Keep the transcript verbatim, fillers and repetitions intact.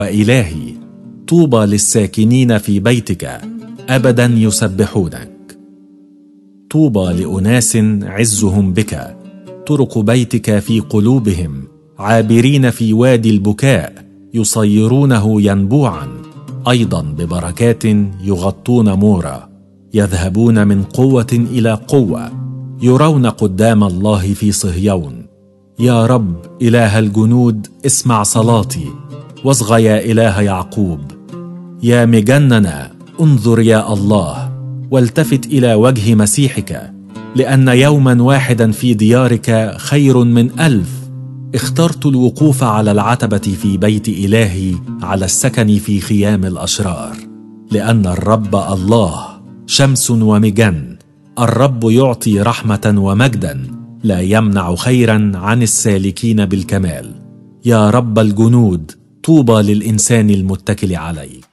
وإلهي طوبى للساكنين في بيتك أبدا يسبحونك. طوبى لأناس عزهم بك، طرق بيتك في قلوبهم، عابرين في وادي البكاء يصيرونه ينبوعا، أيضا ببركات يغطون مورا، يذهبون من قوة إلى قوة، يرون قدام الله في صهيون. يا رب إله الجنود اسمع صلاتي، واصغ يا إله يعقوب. يا مجننا انظر يا الله، والتفت إلى وجه مسيحك، لأن يوما واحدا في ديارك خير من ألف. اخترت الوقوف على العتبة في بيت إلهي، على السكن في خيام الأشرار، لأن الرب الله شمس ومجن، الرب يعطي رحمة ومجدا، لا يمنع خيرا عن السالكين بالكمال. يا رب الجنود طوبى للإنسان المتكل عليك.